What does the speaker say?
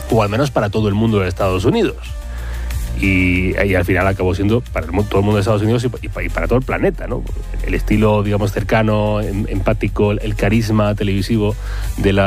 o al menos para todo el mundo de Estados Unidos. Y al final acabó siendo para todo el mundo de Estados Unidos y para todo el planeta, ¿no? El estilo, digamos, cercano, empático, el carisma televisivo de la